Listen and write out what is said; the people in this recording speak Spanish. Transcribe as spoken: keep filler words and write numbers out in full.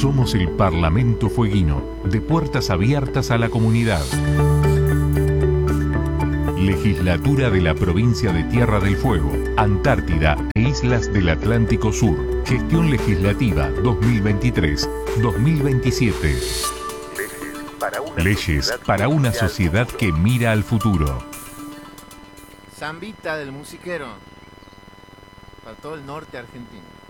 Somos el Parlamento Fueguino, de puertas abiertas a la comunidad. Legislatura de la Provincia de Tierra del Fuego, Antártida e Islas del Atlántico Sur. Gestión Legislativa dos mil veintitrés dos mil veintisiete. Leyes para una, Leyes sociedad, para una sociedad que mira al futuro. Zambita del musiquero. Para todo el norte argentino.